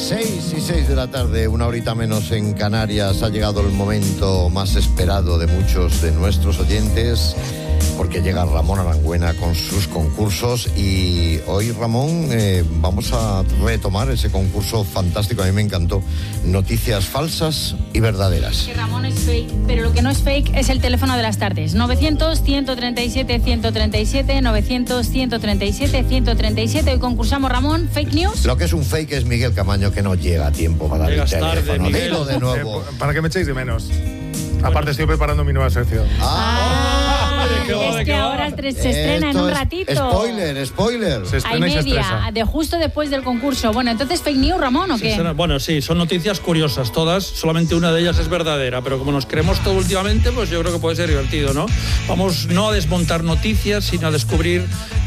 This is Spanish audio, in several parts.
6:06 de la tarde, una horita menos en Canarias. Ha llegado el momento más esperado de muchos de nuestros oyentes, porque llega Ramón Arangüena con sus concursos. Y hoy, Ramón, vamos a retomar ese concurso fantástico, a mí me encantó. Noticias falsas y verdaderas. Que Ramón es fake, pero lo que no es fake es el teléfono de las tardes. 900-137-137, 900-137-137. Hoy concursamos, Ramón, fake news. Lo que es un fake es Miguel Camaño, que no llega a tiempo para dar el teléfono. Tarde, Miguel. Dilo de nuevo. Para que me echéis de menos. Aparte estoy preparando mi nueva sección. Es que ahora se estrena en un ratito. Spoiler. Se estrena y se estresa. De justo después del concurso. Bueno, entonces, ¿fake news, Ramón, o qué? Bueno, sí, son noticias curiosas todas. Solamente una de ellas es verdadera. Pero como nos creemos todo últimamente, pues yo creo que puede ser divertido, ¿no? Vamos no a desmontar noticias, sino a descubrir,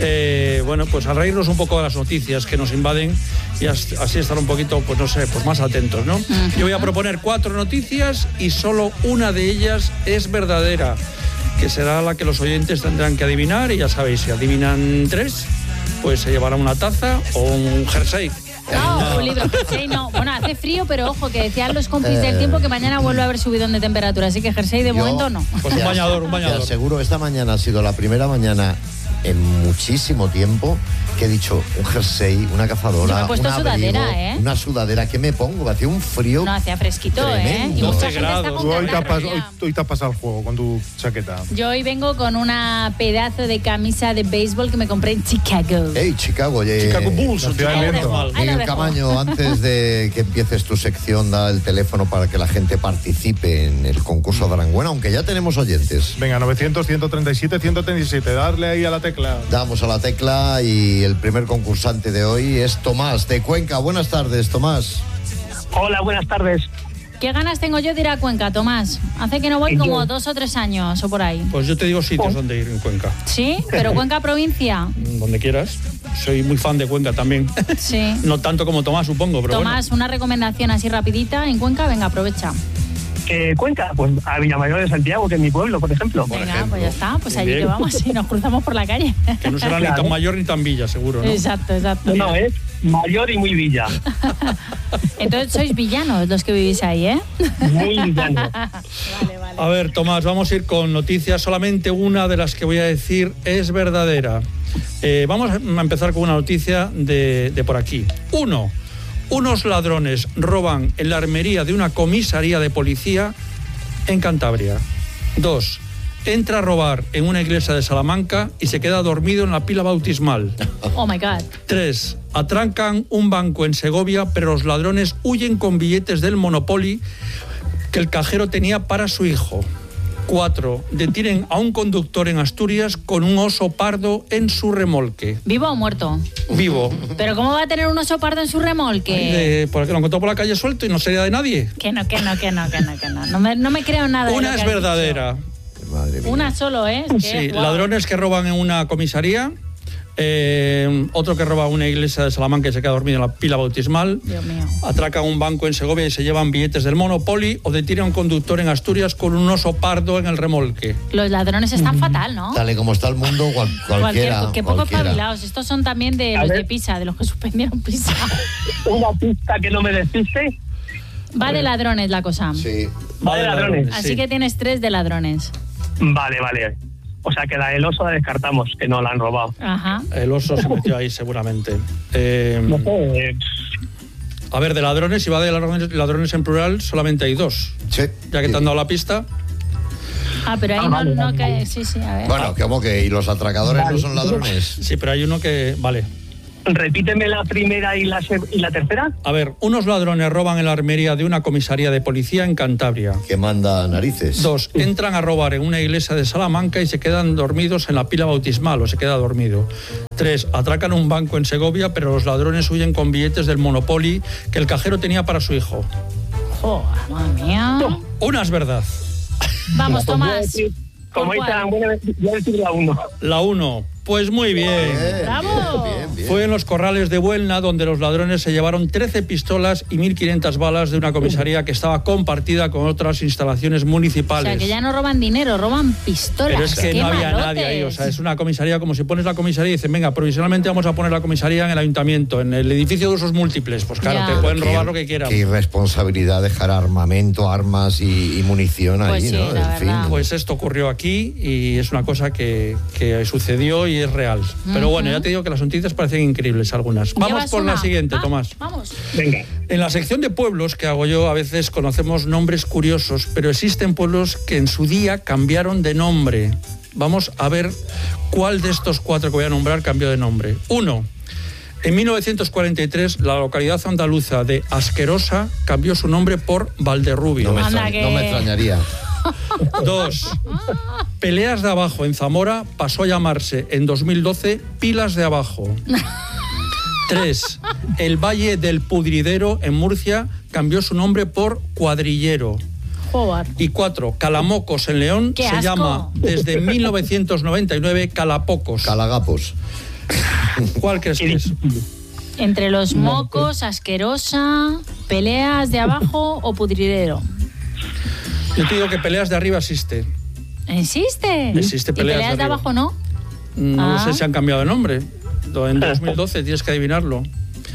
pues a reírnos un poco de las noticias que nos invaden y así estar un poquito, pues no sé, pues más atentos, ¿no? Yo voy a proponer 4 noticias y solo una de ellas es verdadera, que será la que los oyentes tendrán que adivinar, y ya sabéis, si adivinan 3, pues se llevará una taza o un jersey. No, un libro, jersey no. Bueno, hace frío, pero ojo, que decían los compis del tiempo que mañana vuelve a haber subidón de temperatura, así que jersey de momento no. Pues un bañador. Te aseguro, esta mañana ha sido la primera mañana en muchísimo tiempo que he dicho un jersey, una cazadora, yo me he puesto un abrigo, sudadera, una sudadera. ¿Qué me pongo? Hacía un frío. No, hacía fresquito, tremendo. Y mucha 12 gente está con hoy te has pasado el juego con tu chaqueta. Yo hoy vengo con una pedazo de camisa de béisbol que me compré en Chicago. Hey, Chicago, Chicago Bulls, Ahí lo dejo. Miguel Camaño, antes de que empieces tu sección, da el teléfono para que la gente participe en el concurso de Arangüena, aunque ya tenemos oyentes. Venga, 900-137-137, darle ahí a la tecla. Damos a la tecla y el primer concursante de hoy es Tomás, de Cuenca. Buenas tardes, Tomás. Hola, buenas tardes. ¿Qué ganas tengo yo de ir a Cuenca, Tomás? Hace que no voy como 2 o 3 años o por ahí. Pues yo te digo sitios donde ir en Cuenca. ¿Sí? ¿Pero Cuenca provincia? Donde quieras. Soy muy fan de Cuenca también. Sí. No tanto como Tomás, supongo, pero Tomás, una recomendación así rapidita en Cuenca, venga, aprovecha. Cuenca, pues a Villamayor de Santiago, que es mi pueblo, por ejemplo. Venga, pues ya está, pues allí que vamos y nos cruzamos por la calle. Que no será ni tan mayor ni tan villa, seguro, ¿no? Exacto. No, es mayor y muy villa. Entonces sois villanos los que vivís ahí, ¿eh? Muy villanos. Vale. A ver, Tomás, vamos a ir con noticias. Solamente una de las que voy a decir es verdadera. Vamos a empezar con una noticia de por aquí. Unos ladrones roban en la armería de una comisaría de policía en Cantabria. 2. Entra a robar en una iglesia de Salamanca y se queda dormido en la pila bautismal. Oh my God. 3. Atrancan un banco en Segovia, pero los ladrones huyen con billetes del Monopoly que el cajero tenía para su hijo. 4. Detienen a un conductor en Asturias con un oso pardo en su remolque. ¿Vivo o muerto? Vivo. ¿Pero cómo va a tener un oso pardo en su remolque? Porque lo encontró por la calle suelto y no sería de nadie. Que no. No me creo nada. Una es verdadera. Madre mía. Una solo, ¿eh? Sí, ladrones que roban en una comisaría. Otro que roba una iglesia de Salamanca y se queda dormido en la pila bautismal. Dios mío. Atracan un banco en Segovia y se llevan billetes del Monopoly. O detienen a un conductor en Asturias con un oso pardo en el remolque. Los ladrones están fatal, ¿no? Tal y como está el mundo, cualquiera. Qué poco espabilados. Estos son también de los de Pisa, de los que suspendieron Pisa. Una pista que no me despiste. Va de ladrones la cosa. Sí. Va de ladrones. Así que tienes 3 de ladrones. Vale. O sea que el oso la descartamos, que no la han robado. Ajá. El oso se metió ahí seguramente. No sé. A ver, de ladrones, si va de ladrones en plural, solamente hay 2. Sí. Ya que te han dado la pista. Pero ahí no que... Sí, a ver. Bueno, ¿cómo que? ¿Y los atracadores no son ladrones? Sí, pero hay uno que... Vale. Repíteme la primera y la tercera. A ver, unos ladrones roban en la armería de una comisaría de policía en Cantabria. Que manda narices. 2. Entran a robar en una iglesia de Salamanca y se quedan dormidos en la pila bautismal, o se queda dormido. 3. Atracan un banco en Segovia, pero los ladrones huyen con billetes del Monopoly que el cajero tenía para su hijo. Joder, madre mía. Una es verdad. Vamos, Tomás. Como ahí está, voy a decir la 1. La 1. Pues muy bien. ¡Bravo! Bien. Fue en los corrales de Buelna donde los ladrones se llevaron 13 pistolas y 1.500 balas de una comisaría que estaba compartida con otras instalaciones O municipales. sea, que ya no roban dinero, roban pistolas. Pero es que ¡Qué no había malotes! nadie ahí, o sea, es una comisaría, como si pones la comisaría y dicen, venga, provisionalmente vamos a poner la comisaría en el ayuntamiento, en el edificio de usos múltiples. Pues claro, Ya. te pueden robar lo que quieran. Qué irresponsabilidad dejar armamento, armas y munición Pues ahí, sí, ¿no? la verdad. Pues esto ocurrió aquí y es una cosa que sucedió y es real. Pero bueno, ya te digo que las noticias parecen increíbles algunas. Vamos ¿Llevas por la una? siguiente, Ah, Tomás. Vamos. Venga. En la sección de pueblos que hago yo, a veces conocemos nombres curiosos, pero existen pueblos que en su día cambiaron de nombre. Vamos a ver cuál de estos 4 que voy a nombrar cambió de nombre. 1. En 1943, la localidad andaluza de Asquerosa cambió su nombre por Valderrubio. No me, Anda, no me que- extrañaría. 2. Peleas de Abajo en Zamora pasó a llamarse en 2012 Pilas de Abajo. 3. El Valle del Pudridero en Murcia cambió su nombre por Cuadrillero. Joder. Y 4. Calamocos en León ¡Qué se asco! llama desde 1999 Calapocos. Calagapos. ¿Cuál crees que es? Entre los mocos, asquerosa, peleas de abajo o pudridero. Yo te digo que Peleas de Arriba existe. ¿Existe? Existe ¿Y Peleas peleas de de Arriba. abajo no? No Ah. sé si han cambiado de nombre. En 2012 tienes que adivinarlo.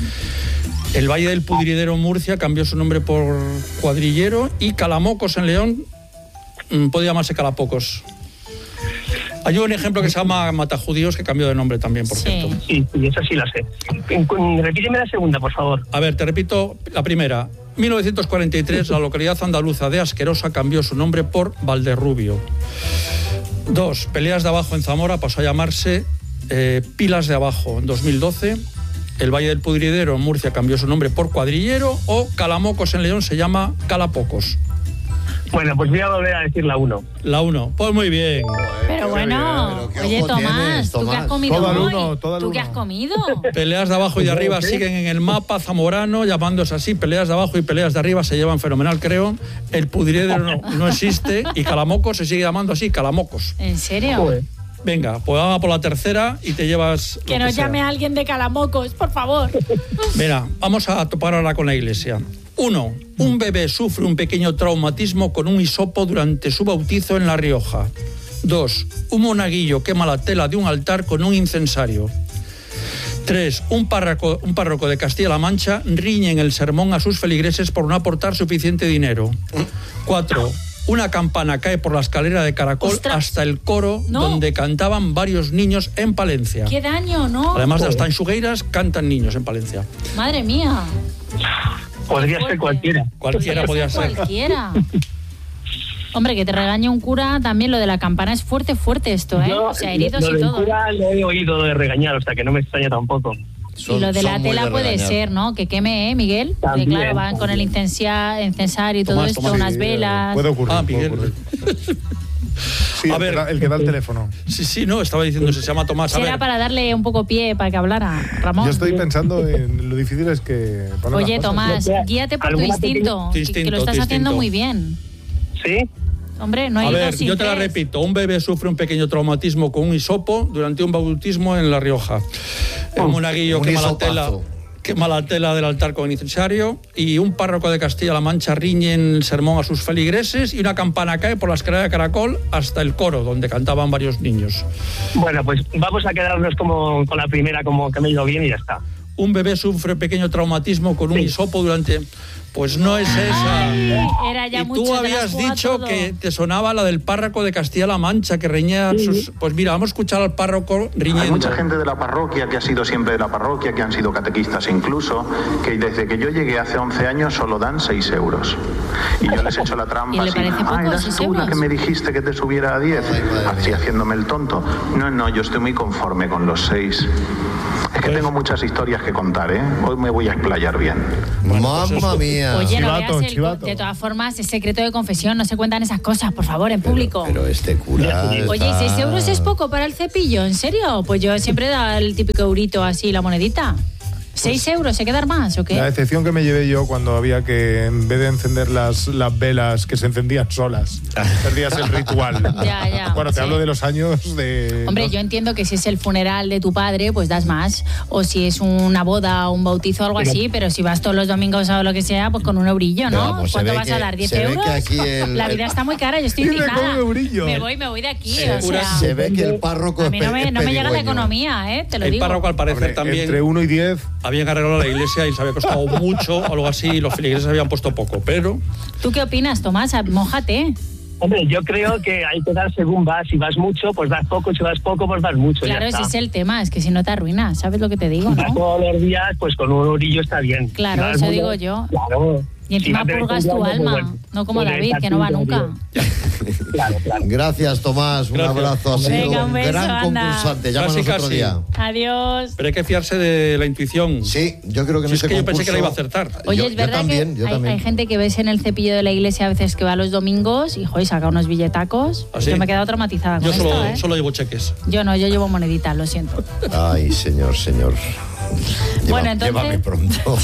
El Valle del Pudridero en Murcia cambió su nombre por Cuadrillero y Calamocos en León puede llamarse Calapocos. Hay un ejemplo que se llama Matajudíos que cambió de nombre también, por Sí. cierto. Sí, esa sí la sé. Repíteme la segunda, por favor. A ver, te repito la primera. 1943, la localidad andaluza de Asquerosa cambió su nombre por Valderrubio. 2. Peleas de Abajo en Zamora pasó a llamarse Pilas de Abajo en 2012. El Valle del Pudridero en Murcia cambió su nombre por Cuadrillero. O Calamocos en León se llama Calapocos. Bueno, pues voy a volver a decir la 1. La 1. Pues muy bien. Pero bueno, pero qué oye ojo Tomás, tienes, ¿tú qué has Tomás. comido Todo al hoy? uno, todo al ¿Tú qué uno. has comido? Peleas de Abajo y de Arriba siguen en el mapa zamorano, llamándose así. Peleas de Abajo y Peleas de Arriba se llevan fenomenal, creo. El Pudridero no existe y Calamocos se sigue llamando así, Calamocos. ¿En serio? Joder. Venga, pues vamos por la tercera y te llevas. Que lo nos sea. llame a alguien de Calamocos, por favor. Mira, vamos a topar ahora con la iglesia. 1. Un bebé sufre un pequeño traumatismo con un hisopo durante su bautizo en La Rioja. 2. Un monaguillo quema la tela de un altar con un incensario. 3. Un párroco de Castilla-La Mancha riñe en el sermón a sus feligreses por no aportar suficiente dinero. 4. Una campana cae por la escalera de caracol ¡Ostras! hasta el coro No. donde cantaban varios niños en Palencia. ¡Qué daño, no! Además de las tanxugueiras, cantan niños en Palencia. Madre mía. Podría ser cualquiera. Cualquiera podía ser. Cualquiera. Hombre, que te regañe un cura, también lo de la campana es fuerte esto, ¿eh? O sea, heridos lo y del todo. cura lo he oído de regañar, o sea que no me extraña tampoco. Y lo de la Son muy tela de puede regañar. ser, ¿no? Que queme, Miguel? Porque También, claro, van con el incensario y todo Tomás, esto, Tomás. unas Sí, velas. Puede ocurrir. Ah, puede Miguel. ocurrir. Sí, A el, ver. el que da el teléfono. Sí, no, estaba diciendo, se llama Tomás. A Será ver, para darle un poco pie para que hablara, Ramón. Yo estoy pensando en lo difícil es que ponen Oye, las cosas. Tomás, Lo que- guíate por tu alguna instinto, que lo estás tu haciendo instinto. muy bien. ¿Sí? Hombre, no hay a dos ver, sin yo te la tres. repito. Un bebé sufre un pequeño traumatismo con un hisopo durante un bautismo en La Rioja. El monaguillo un quema hisopazo. la tela del altar con incensario y un párroco de Castilla-La Mancha riñe en el sermón a sus feligreses y una campana cae por la escalera de caracol hasta el coro, donde cantaban varios niños. Bueno, pues vamos a quedarnos como con la primera, como que me ha ido bien y ya está. Un bebé sufre pequeño traumatismo con un hisopo durante... Pues no es esa. Era ya Y mucho, tú te la habías has jugado dicho todo. que te sonaba la del párroco de Castilla-La Mancha, que reñía sus... Pues mira, vamos a escuchar al párroco riñendo. Hay mucha gente de la parroquia que ha sido siempre de la parroquia, que han sido catequistas incluso, que desde que yo llegué hace 11 años solo dan 6 euros. Y yo les he hecho la ¿Y trampa le así. parece poco, Eras 6 tú la euros? que me dijiste que te subiera a 10. Ay, madre Así mía. haciéndome el tonto. No, yo estoy muy conforme con los 6. Es que tengo muchas historias que contar, ¿eh? Hoy me voy a explayar bien. Mamma mía. Oye, no Chivato, veas chivato. de todas formas, es secreto de confesión, no se cuentan esas cosas, por favor, en público. Pero este cura. Oye, ¿y está- 6 euros es poco para el cepillo? ¿En serio? Pues yo siempre he dado el típico eurito así, la monedita. ¿6 euros? ¿Se queda más o qué? La decepción que me llevé yo cuando había que, en vez de encender las velas, que se encendían solas, perdías el ritual. Ya. Bueno, te Sí. hablo de los años de... Hombre, ¿no? yo entiendo que si es el funeral de tu padre, pues das más. O si es una boda o un bautizo o algo así, pero si vas todos los domingos o lo que sea, pues con un eurillo, Pero ¿no? vamos, se ¿Cuánto ve vas a que- dar? ¿10 se ve euros? que aquí La vida está muy cara, yo estoy Dime, indignada. ¿cómo eurillo? Me voy de aquí, o Segura- sea... Se ve que el párroco A mí no me llega la pedigüeño. economía, te lo El digo. párroco, al parecer, Hombre, también entre 1 y 10... habían arreglado la iglesia y les había costado mucho o algo así, y los feligreses habían puesto poco, pero ¿Tú qué opinas, Tomás? Mójate. Hombre, yo creo que hay que dar según vas. Si vas mucho, pues das poco. Si vas poco, pues das mucho. Claro, ya ese está. es el tema, es que si no te arruinas, ¿sabes lo que te digo, Si vas no? todos los días, pues con un eurillo está bien. Claro, Si vas eso muy- digo yo. Claro. Y encima Si vas de vez en purgas tu cuando, pues alma, bueno. no como Pues David, que no va exacto, nunca. Claro. Gracias, Tomás. Un Gracias. abrazo. Ha sido Venga, un un beso, gran anda. concursante. Llámanos Casi, otro casi. día. Adiós. hay que fiarse de la intuición. Sí, yo creo que en Si es ese que yo pensé que la iba a concurso- acertar. Oye, Yo- es verdad yo también, que yo también. hay gente que ves en el cepillo de la iglesia a veces que va los domingos y, joder, saca unos billetacos. ¿Ah, sí? Yo me he quedado traumatizada Yo con esto, ¿eh? solo llevo cheques. Yo no, yo llevo moneditas, lo siento. Ay, señor. Bueno, entonces- Llévame pronto.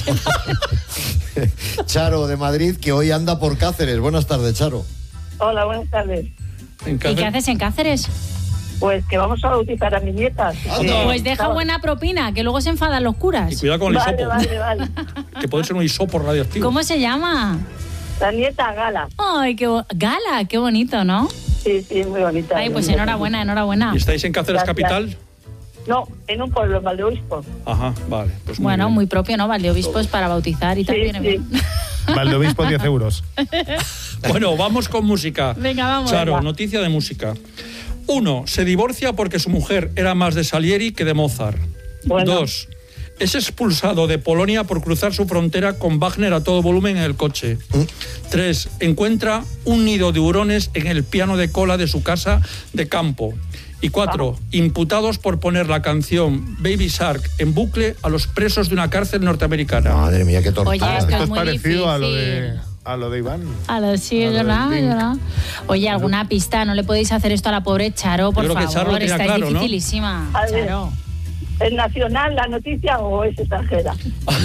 Charo, de Madrid, que hoy anda por Cáceres. Buenas tardes, Charo. Hola, buenas tardes. En ¿Y Cáceres- qué haces en Cáceres? Pues que vamos a bautizar a mi nieta. así que- Anda. Pues deja buena propina, que luego se enfadan los Y curas. cuidado con el Vale, hisopo, vale. que puede ser un hisopo radioactivo. ¿Cómo se llama? La nieta Gala. Ay, Gala, qué bonito, ¿no? Sí, muy bonita. Ay, pues enhorabuena. ¿Y estáis en Cáceres Gracias. capital? No, en un pueblo, en Valdeobispo. Ajá, vale. Pues Bueno, bien. muy propio, ¿no? Valdiobispos para bautizar y tal. Sí, viene sí. bien. Valdeobispo, 10 euros. Bueno, vamos con música. Venga, vamos. Charo, Venga. noticia de música. 1. Se divorcia porque su mujer era más de Salieri que de Mozart. Bueno. 2. Es expulsado de Polonia por cruzar su frontera con Wagner a todo volumen en el coche. 3. Encuentra un nido de hurones en el piano de cola de su casa de campo. Y 4. Imputados por poner la canción Baby Shark en bucle a los presos de una cárcel norteamericana. Madre mía, qué tortura. Oye, esto Esto es es muy parecido a lo difícil. de Iván. Sí, A es lo del verdad, Pink. es verdad. Oye, alguna pista, no le podéis hacer esto a la pobre Charo, por Yo creo que favor. Charo lo tenía Esta claro, es ¿no? dificilísima. A ver. Charo. ¿Es nacional la noticia o es extranjera?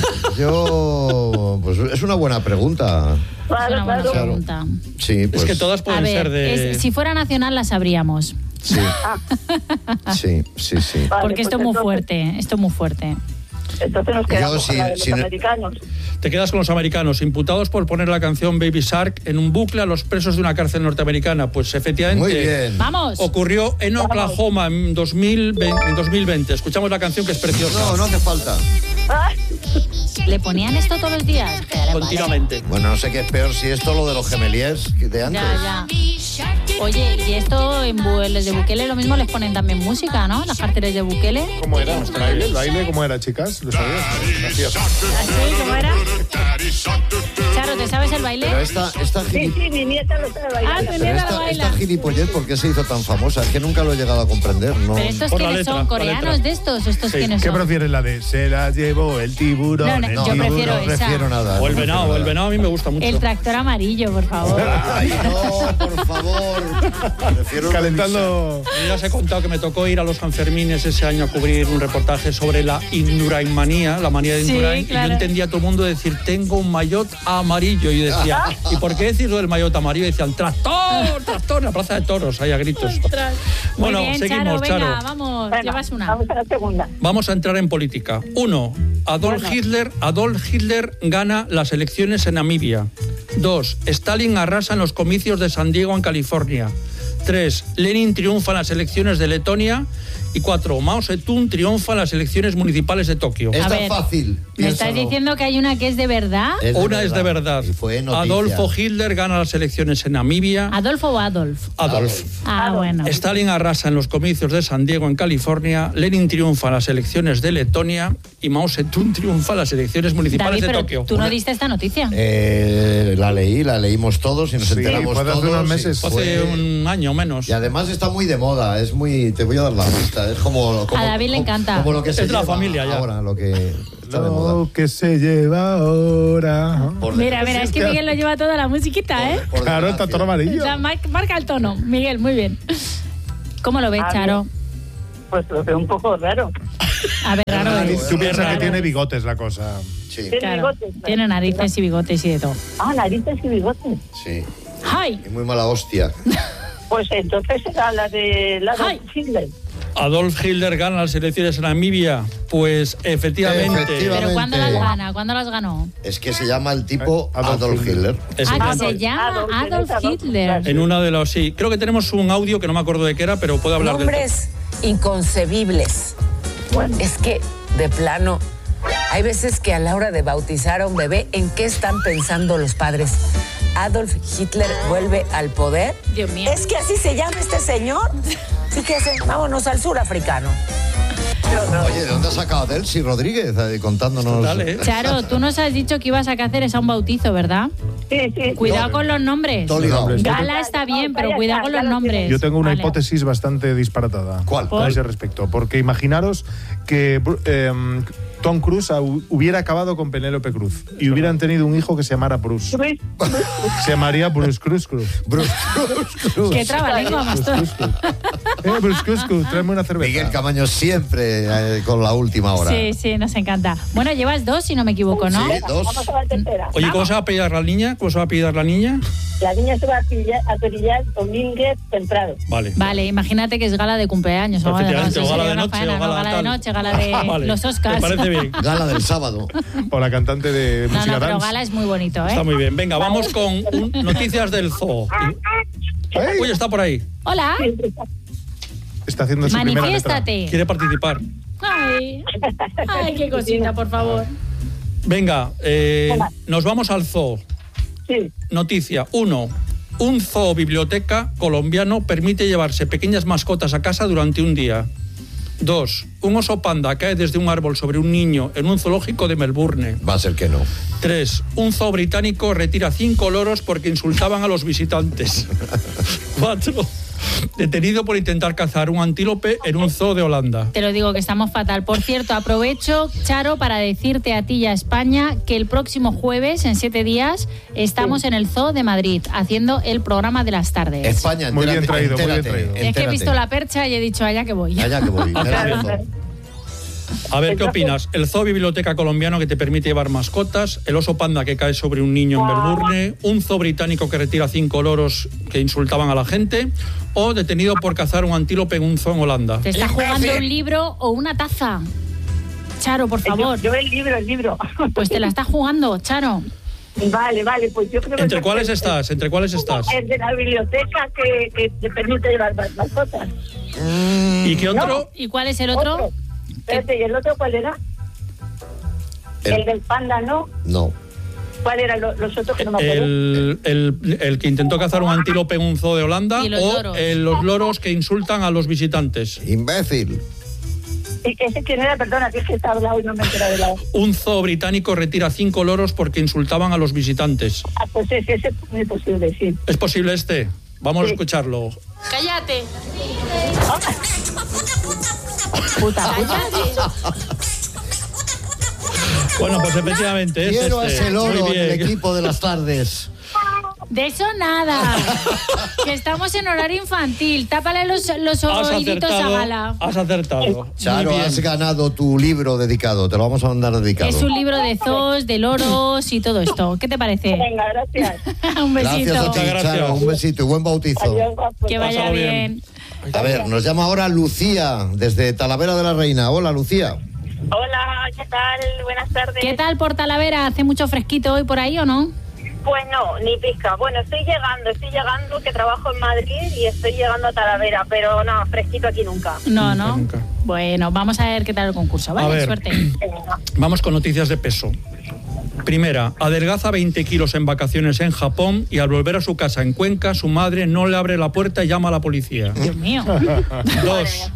Yo, pues es una buena pregunta. Es Claro, una buena claro. pregunta. Sí, pues. Es que todas A pueden ser ver, de... si fuera nacional la sabríamos. Sí. Sí. Vale, Porque pues esto es muy entonces- fuerte, esto es muy fuerte. Entonces nos quedamos Yo, con la de los si no- americanos. Te quedas con los americanos, imputados por poner la canción Baby Shark en un bucle a los presos de una cárcel norteamericana. Pues efectivamente... Muy bien. ¡Vamos! Ocurrió en Oklahoma en 2020. Escuchamos la canción que es preciosa. No hace falta. Ah, ¿Le ponían esto todos los días? Continuamente. Bueno, no sé qué es peor, si esto lo de los gemeliers de antes. Ya. Oye, y esto en los de Bukele lo mismo les ponen también música, ¿no? Las carteles de Bukele. ¿Cómo era? ¿El baile? ¿Cómo era, chicas? ¿Lo sabías? Gracias. ¿Así? ¿Cómo era? Charo, ¿te sabes el baile? Pero esta sí, mi nieta lo sabe bailar. Ah, tu pero nieta lo baila. esta gilipollez, ¿por qué se hizo tan famosa? Es que nunca lo he llegado a comprender. No. Pero estos Por la quiénes letra, son, la coreanos letra. de estos, estos quiénes ¿Qué son. prefieres, la de se la llevó el tiburón? No, el yo tiburón? prefiero no esa. prefiero nada. O el no venado, prefiero el nada. venado a mí me gusta mucho. El tractor amarillo, por favor. Ay, no, por favor. Prefiero Calentando. Yo ya os he contado que me tocó ir a los Sanfermines ese año a cubrir un reportaje sobre la Indurainmanía, la manía de Sí, Indurain, claro. y yo entendía a todo el mundo decir, tengo un maillot amarillo, y yo decía, ¿y por qué decir lo del maillot amarillo? Y decían, tractor, en la plaza de toros, ahí a gritos. Bueno, Muy bien, seguimos, Charo, venga, Charo. vamos, Venga, llevas una. Vamos a la segunda. Vamos a entrar en política. 1. Adolf Hitler gana las elecciones en Namibia. 2. Stalin arrasa en los comicios de San Diego, en California. 3. Lenin triunfa en las elecciones de Letonia. Y 4. Mao Zedong triunfa en las elecciones municipales de Tokio. A Está ver, fácil. ¿Me estás piénsalo. diciendo que hay una que es de verdad? Una es de verdad. Y fue noticia. Adolfo Hitler gana las elecciones en Namibia. ¿Adolfo o Adolf? Adolf. Ah, bueno. Stalin arrasa en los comicios de San Diego, en California. Lenin triunfa en las elecciones de Letonia. Y Mao Zedong triunfa en las elecciones municipales David, de pero Tokio. tú no diste esta noticia. La leímos todos y nos Sí, enteramos fue hace todos. unos y meses. Hace un año o menos. Y además está muy de moda, es muy... Te voy a dar la pista, es como A David le encanta. Como lo que se Es de la lleva familia ya. ahora, lo que está de moda. Lo que se lleva ahora. Por Mira, desgracia. es que Miguel lo lleva toda la musiquita, ¿eh? Por Claro, el desgracia. tractor amarillo. O sea, marca el tono. Miguel, muy bien. ¿Cómo lo ves, Ah, Charo? Pues lo veo un poco raro. A ver, raro es. Tú piensas que tiene bigotes la cosa. Sí, Tiene Claro, bigotes, ¿no? tiene narices y bigotes y de todo. Ah, narices y bigotes. sí. ¡Ay! Y muy mala hostia. Pues entonces era la de Ay. Hitler. Adolf Hitler gana las elecciones en Namibia. Pues efectivamente. ¿Pero cuándo las Efectivamente. gana? ¿Cuándo las ganó? Es que se llama el tipo Adolf Adolf Hitler. Es- Ah, que se llama Adolf Hitler. en una de los. Sí, creo que tenemos un audio que no me acuerdo de qué era, pero puede hablar del tema. Nombres inconcebibles. Es que, de plano, hay veces que a la hora de bautizar a un bebé, ¿en qué están pensando los padres? ¿Adolf Hitler vuelve al poder? Dios mío. ¿Es que así se llama este señor? Sí que hacen, vámonos al sur africano. Oye, ¿de dónde has sacado a Delcy Rodríguez contándonos? Dale, ¿eh? Charo, tú nos has dicho que ibas a hacer esa un bautizo, ¿verdad? Sí, sí. Cuidado con los nombres. Todo ligado. Gala está bien, pero cuidado con los nombres. Yo tengo una Vale. hipótesis bastante disparatada. ¿Cuál? A ese respecto. Porque imaginaros que Tom Cruise hubiera acabado con Penélope Cruz y hubieran tenido un hijo que se llamara Bruce. Se llamaría Bruce Cruz. Bruce Cruz. Qué trabalengua más todo. Bruce Cruz, tráeme una cerveza. Miguel Camaño siempre con la última hora. Sí, sí, nos encanta. Bueno, llevas 2, si no me equivoco, ¿no? Sí, 2. Vamos a la tercera. Oye, ¿cómo se va a apellidar la niña? ¿Cómo se va a apellidar la niña? La niña se va a apellidar Domínguez Temprano. Vale. Vale, imagínate que es gala de cumpleaños o gala de Efectivamente, noche, o gala sería de una noche, faena, o ¿no? gala Gala de tal. noche, gala de Vale, los Oscars. Me parece bien. Gala del sábado. O la cantante de No, música no, pero dance. gala es muy bonito, ¿eh? Está muy bien. Venga, vamos con noticias del zoo. ¡Ey! Uy, está por ahí. Hola, Está haciendo su primera letra. manifiéstate. Quiere participar. Ay, ay, qué cosita, por favor. Venga, nos vamos al zoo. Sí. Noticia 1. Un zoo biblioteca colombiano permite llevarse pequeñas mascotas a casa durante un día. 2. Un oso panda cae desde un árbol sobre un niño en un zoológico de Melbourne. Va a ser que no. 3. Un zoo británico retira 5 loros porque insultaban a los visitantes. 4. Detenido por intentar cazar un antílope en un zoo de Holanda. Te lo digo que estamos fatal. Por cierto, aprovecho, Charo, para decirte a ti y a España que el próximo jueves, en 7 días, estamos en el Zoo de Madrid haciendo el programa de las tardes. España, Muy bien entérate, traído, muy bien entérate, traído. Es que he entérate. visto la percha y he dicho, allá que voy. Allá que voy. entérate. A ver, ¿qué opinas? El zoo biblioteca colombiano que te permite llevar mascotas, el oso panda que cae sobre un niño en Melbourne, un zoo británico que retira 5 loros que insultaban a la gente, o detenido por cazar un antílope en un zoo en Holanda. ¿Te estás jugando un libro o una taza? Charo, por favor. Yo el libro. Pues te la estás jugando, Charo. Vale, pues yo creo que... ¿Entre cuáles estás? ¿Entre cuáles estás? El de la biblioteca que te permite llevar mascotas. ¿Y qué otro? ¿Y cuál es el otro? Espérate, ¿y el otro cuál era? El del panda, ¿no? No. ¿Cuál eran los otros que no me acuerdo? El que intentó cazar un antílope en un zoo de Holanda, Y los o loros. los loros que insultan a los visitantes. Imbécil. ¿Y ese quién era? Perdona, que es que está hablado y no me he enterado de la... Un zoo británico retira 5 loros porque insultaban a los visitantes. Ah, pues ese es muy posible, sí. ¿Es posible este? Vamos a escucharlo. ¡Cállate! Puta, Bueno, pues efectivamente es Quiero a este. ese loro Muy en el bien. equipo de las tardes. De eso nada. Que estamos en horario infantil. Tápale los Has oíditos a acertado. Gala. Has acertado. Charo, Muy bien. has ganado tu libro dedicado. Te lo vamos a mandar dedicado. Es un libro de zoos, de loros y todo esto. ¿Qué te parece? Venga, gracias. Un besito. Gracias a ti, Gracias. Charo. Un besito y buen bautizo. Adiós, guapo. Que vaya Pásalo bien. bien. A ver, nos llama ahora Lucía, desde Talavera de la Reina. Hola, Lucía. Hola, ¿qué tal? Buenas tardes. ¿Qué tal por Talavera? ¿Hace mucho fresquito hoy por ahí o no? Pues no, ni pizca. Bueno, estoy llegando, que trabajo en Madrid y estoy llegando a Talavera, pero no, fresquito aquí nunca. No, ¿no? Nunca. Bueno, vamos a ver qué tal el concurso. A Vale, ver. suerte. Vamos con noticias de peso. Primera, adelgaza 20 kilos en vacaciones en Japón y al volver a su casa en Cuenca, su madre no le abre la puerta y llama a la policía. Dios mío. 2.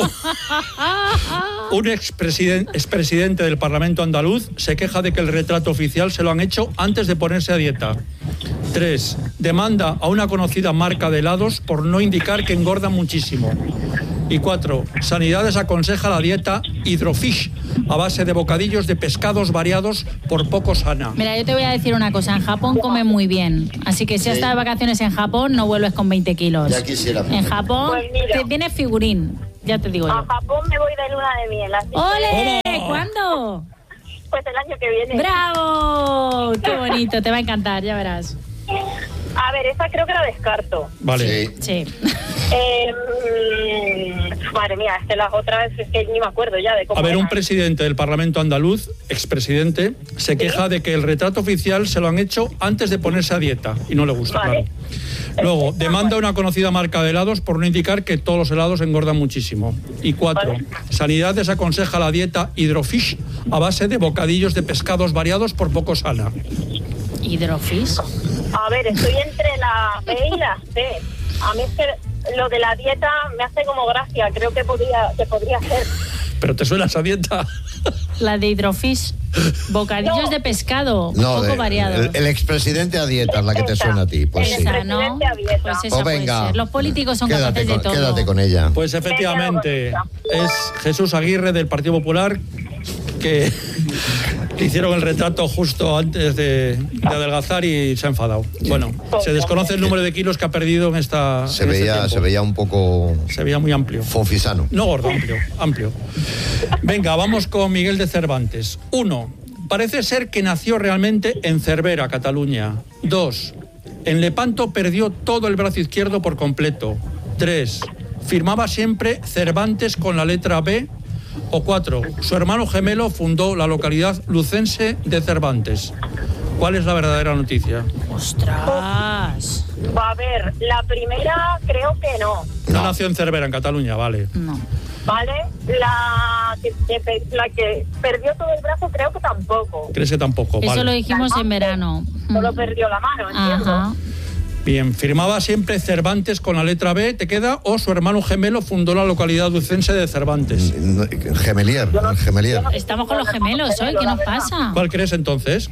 Un expresidente del Parlamento andaluz se queja de que el retrato oficial se lo han hecho antes de ponerse a dieta. 3. Demanda a una conocida marca de helados por no indicar que engorda muchísimo. Y 4. Sanidades aconseja la dieta Hydrofish a base de bocadillos de pescados variados por poco sana. Mira, yo te voy a decir una cosa. En Japón comen muy bien. Así que si has estado de vacaciones en Japón, no vuelves con 20 kilos. Ya quisiera. En Japón Pues mira. te tienes figurín. Ya te digo yo. A Japón me voy de luna de miel. Así ¡Ole! que, ¿Cuándo? pues el año que viene. ¡Bravo! ¡Qué bonito! Te va a encantar, ya verás. A ver, esa creo que la descarto. Vale. Sí. Madre mía, es que las otras es que ni me acuerdo ya de cómo. A ver, un eran. presidente del Parlamento andaluz, expresidente, se queja de que el retrato oficial se lo han hecho antes de ponerse a dieta y no le gusta, Vale. claro. Luego, demanda a una conocida marca de helados por no indicar que todos los helados engordan muchísimo. Y 4, Vale. Sanidad desaconseja la dieta Hydrofish a base de bocadillos de pescados variados por poco sana. ¿Hidrofish? A ver, estoy entre la B y la C. A mí es que lo de la dieta me hace como gracia. Creo que podría ser. ¿Pero te suena esa dieta? La de hidrofish. Bocadillos No. de pescado, un No, poco variados. el expresidente a dieta es la que te Esa. suena a ti. Pues sí. Esa, ¿no? Presidente a dieta. Pues esa Pues puede venga. ser. Los políticos son capaces de todo. Quédate con ella. Pues efectivamente, es Jesús Aguirre del Partido Popular que le hicieron el retrato justo antes de adelgazar y se ha enfadado. Bueno, se desconoce el número de kilos que ha perdido en esta. Se en este tiempo. veía un poco Se veía muy amplio. fofisano. No gordo, amplio. Venga, vamos con Miguel de Cervantes. 1. Parece ser que nació realmente en Cervera, Cataluña. 2. En Lepanto perdió todo el brazo izquierdo por completo. 3. Firmaba siempre Cervantes con la letra B. O 4. Su hermano gemelo fundó la localidad lucense de Cervantes. ¿Cuál es la verdadera noticia? ¡Ostras! Va a ver, la primera creo que no. No nació en Cervera, en Cataluña, vale. No. ¿Vale? La que perdió todo el brazo creo que tampoco. ¿Crees que tampoco? Eso Vale. lo dijimos en verano. Solo perdió la mano, entiendo. Ajá. Bien, firmaba siempre Cervantes con la letra B, ¿te queda? O su hermano gemelo fundó la localidad lucense de Cervantes. Gemelier. Estamos con los gemelos hoy, ¿qué nos pasa? ¿Cuál crees entonces?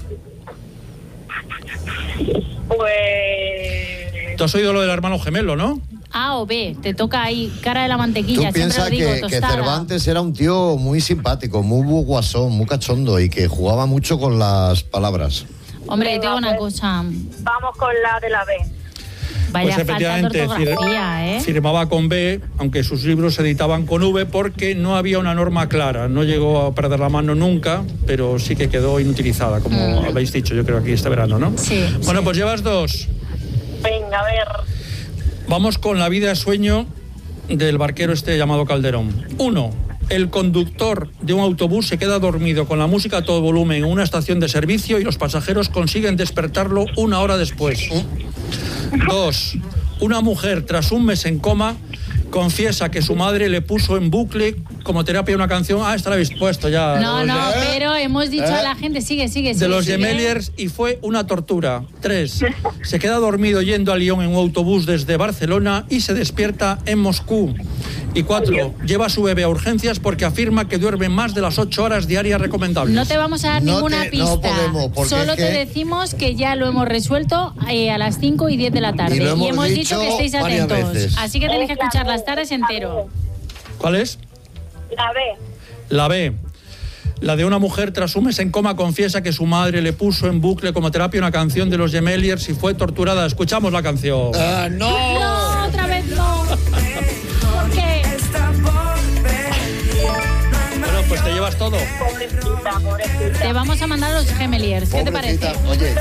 Pues... ¿Tú has oído lo del hermano gemelo, no? A o B, te toca ahí, cara de la mantequilla, Tú siempre piensas lo digo, que tostada. Cervantes era un tío muy simpático, muy guasón, muy cachondo y que jugaba mucho con las palabras. Hombre, te digo una pues, cosa, Vamos con la de la B. vaya Pues falta de efectivamente ortografía, ¿eh? firmaba con B, aunque sus libros se editaban con V porque no había una norma clara. No llegó a perder la mano nunca, pero sí que quedó inutilizada, como habéis dicho, yo creo, aquí este verano, ¿no? Sí. Bueno, pues llevas 2. Venga, a ver. Vamos con la vida de sueño del barquero este llamado Calderón. 1. El conductor de un autobús se queda dormido con la música a todo volumen en una estación de servicio y los pasajeros consiguen despertarlo 1 hora después. 2. Una mujer, tras un mes en coma, confiesa que su madre le puso en bucle como terapia una canción. Ah, esta la habéis puesto ya. No, pero hemos dicho a la gente, sigue. De los Gemeliers y fue una tortura. 3. Se queda dormido yendo a Lyon en un autobús desde Barcelona y se despierta en Moscú. Y 4. Lleva a su bebé a urgencias porque afirma que duerme más de las 8 horas diarias recomendables. No te vamos a dar ninguna pista. No podemos, porque Solo es te que... decimos que ya lo hemos resuelto a las 5 y 10 de la tarde. Y lo hemos hemos dicho dicho que estéis varias atentos. veces. Así que tenéis que escuchar las tardes entero. ¿Cuál es? La B. La B. La de una mujer tras un mes en coma confiesa que su madre le puso en bucle como terapia una canción de los Gemeliers y fue torturada. Escuchamos la canción. No, otra vez no. ¿Por qué? Bueno, pues te llevas todo. Pobrecita. Te vamos a mandar a los Gemeliers. ¿Qué te parece? Pobrecita. Oye,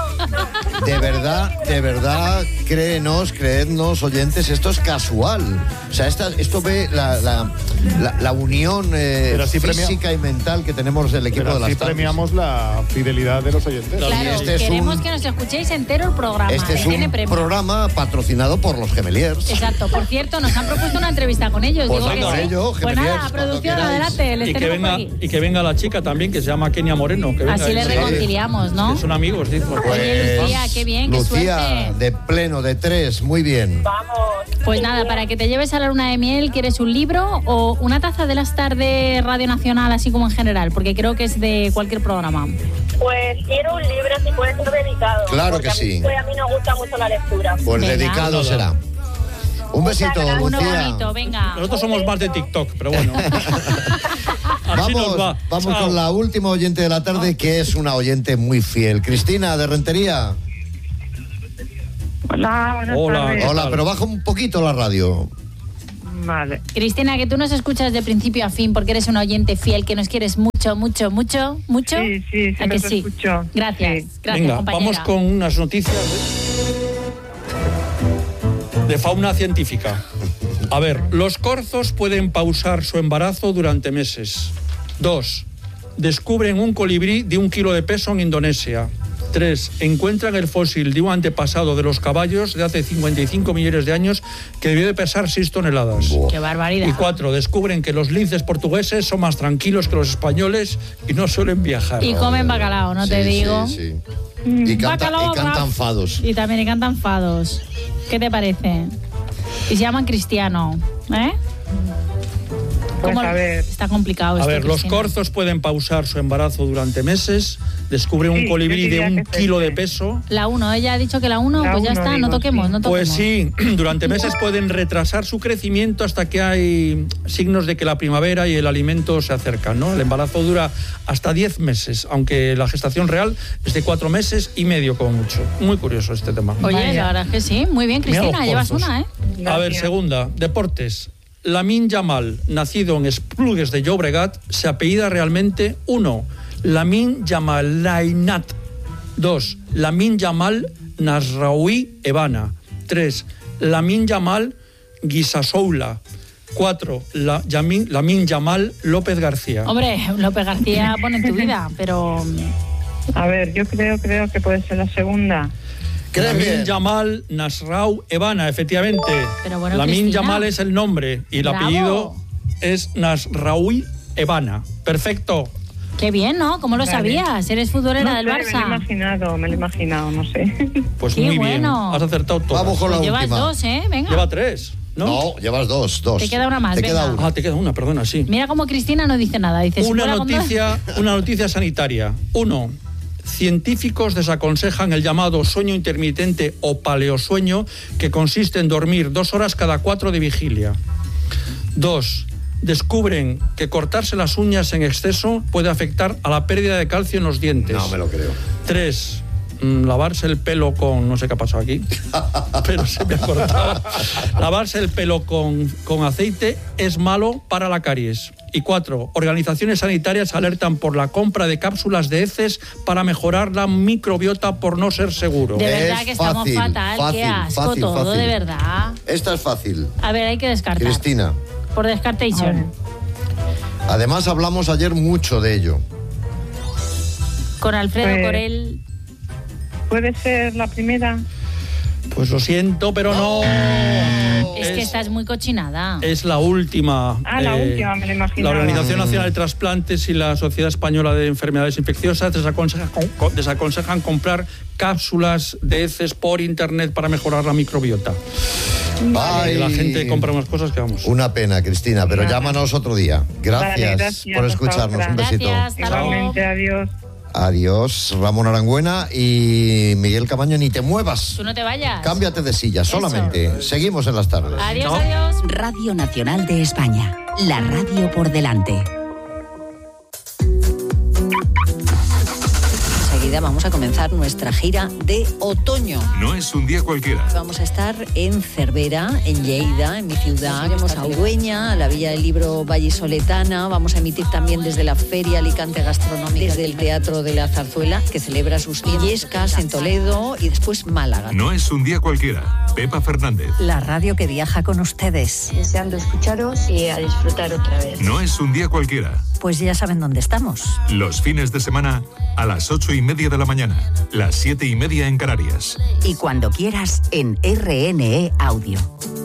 de verdad, creednos, oyentes, esto es casual. O sea, esto ve la unión así física y mental que tenemos del equipo Pero de las así tardes. premiamos la fidelidad de los oyentes. Claro, Y este es queremos un- que nos escuchéis entero el programa. Este es Tiene un premio. programa patrocinado por los Gemeliers. Exacto, por cierto, nos han propuesto una entrevista con ellos. Pues digo que vamos a sí. ello, Pues Gemeliers, nada, cuando producción, queráis. adelante, les Y que, tenemos por venga, aquí. y que venga la chica también, que se llama Kenia Moreno. Que venga, Así le sí. reconciliamos, ¿no? Son amigos, dice. Oye, Lucía, qué bien, qué Lucía, suerte. de pleno, de 3, muy bien. Vamos. Pues nada, para que te lleves a la luna de miel, ¿quieres un libro o una taza de las tardes Radio Nacional, así como en general? Porque creo que es de cualquier programa. Pues quiero un libro, si puede ser dedicado. Claro porque que sí. A mí nos gusta mucho la lectura. Pues Venga. dedicado será. Un besito, Uno Lucía. bonito, venga. Nosotros somos más de TikTok, pero bueno. Así nos va. Vamos Chao. con la última oyente de la tarde, que es una oyente muy fiel. Cristina, de Rentería. Hola, buenas Hola, tardes. ¿qué Hola, tal? pero baja un poquito la radio. Vale. Cristina, que tú nos escuchas de principio a fin porque eres un oyente fiel, que nos quieres mucho, mucho, mucho, mucho. Sí, ¿A que te sí? escucho. Gracias, Sí. gracias, Venga, compañera. vamos con unas noticias de fauna científica. A ver, los corzos pueden pausar su embarazo durante meses. 2. Descubren un colibrí de 1 kilo de peso en Indonesia. 3. Encuentran el fósil de un antepasado de los caballos de hace 55 millones de años que debió de pesar 6 toneladas. ¡Qué barbaridad! Y 4. Descubren que los linces portugueses son más tranquilos que los españoles y no suelen viajar. Y comen bacalao, no te digo. Sí, sí. Y Bacalao cantan fados. Y también cantan fados. ¿Qué te parece? Y se llaman Cristiano, ¿eh? Pues ¿Cómo? a ver. Está complicado esto, A ver, los Cristina. corzos pueden pausar su embarazo durante meses, descubren un colibrí yo de diría 1 que kilo de sí. peso. La 1, ella ha dicho que la 1, La pues ya 1, está, no digo, toquemos, sí. no toquemos. Pues sí, durante meses pueden retrasar su crecimiento hasta que hay signos de que la primavera y el alimento se acercan, ¿no? El embarazo dura hasta 10 meses, aunque la gestación real es de 4 meses y medio como mucho. Muy curioso este tema. Oye, Vaya. la verdad es que sí. Muy bien, Mira Cristina, los llevas corzos. una, ¿eh? A ver, Gracias. segunda, deportes. Lamine Yamal, nacido en Esplugues de Llobregat, se apellida realmente 1. Lamine Yamal Lainat. 2. Lamine Yamal Nasraoui Evana. 3. Lamine Yamal Guisasoula. 4. Lamine Yamal López García. Hombre, López García pone en tu vida, pero... A ver, yo creo que puede ser la segunda. Lamine Yamal Nasrau Evana, efectivamente. Pero bueno, Lamine Cristina. Yamal es el nombre y el Bravo. apellido es Nasraoui Evana. Perfecto. Qué bien, ¿no? ¿Cómo lo Vale. sabías? Eres futbolera No del sé, Barça. me lo he imaginado, no sé. Pues Qué muy bueno. bien. Has acertado todo. Vamos con la Llevas última. 2, ¿eh? Venga. Lleva 3, ¿no? No, llevas 2. Te queda una más, Te queda venga. una. Ah, te queda una, perdona, sí. Mira cómo Cristina no dice nada. Dice, si Una fuera con dos- noticia sanitaria. 1. Científicos desaconsejan el llamado sueño intermitente o paleosueño, que consiste en dormir 2 horas cada 4 de vigilia. 2. Descubren que cortarse las uñas en exceso puede afectar a la pérdida de calcio en los dientes. No me lo creo. 3. Lavarse el pelo con... No sé qué ha pasado aquí, pero se me ha cortado. Lavarse el pelo con aceite es malo para la caries. Y 4. Organizaciones sanitarias alertan por la compra de cápsulas de heces para mejorar la microbiota por no ser seguro. De verdad Es que estamos fácil, fatal. fácil, Qué asco fácil, todo, fácil. de verdad. Esta es fácil. A ver, hay que descartar. Cristina. Por descartation. Además hablamos ayer mucho de ello. Con Alfredo Pues- Corel. ¿Puede ser la primera? Pues lo siento, pero no. Es que esta es muy cochinada. Es la última. Ah, la última, me lo La imaginaba. Organización Nacional de Trasplantes y la Sociedad Española de Enfermedades Infecciosas desaconsejan comprar cápsulas de heces por internet para mejorar la microbiota. Ay, Que la gente compra más cosas que vamos. Una pena, Cristina, pero llámanos otro día. Gracias, Vale, gracias, por hasta escucharnos. otra. Un besito. Gracias, hasta luego. Igualmente, adiós. Adiós, Ramón Arangüena y Miguel Camaño, ni te muevas. Tú no te vayas. Cámbiate de silla, solamente. Seguimos en las tardes. Adiós, adiós. Radio Nacional de España. La radio por delante. Enseguida vamos a comenzar nuestra gira de otoño. No es un día cualquiera. Vamos a estar en Cervera, en Lleida, en mi ciudad. Iremos a Urueña, a la Villa del Libro Vallisoletana. Vamos a emitir también desde la Feria Alicante Gastronómica, desde el Teatro de la Zarzuela, que celebra sus Illescas en Toledo y después Málaga. No es un día cualquiera. Pepa Fernández. La radio que viaja con ustedes. Deseando escucharos y a disfrutar otra vez. No es un día cualquiera. Pues ya saben dónde estamos. Los fines de semana a las 8:30 de la mañana, las 7:30 en Canarias. Y cuando quieras en RNE Audio.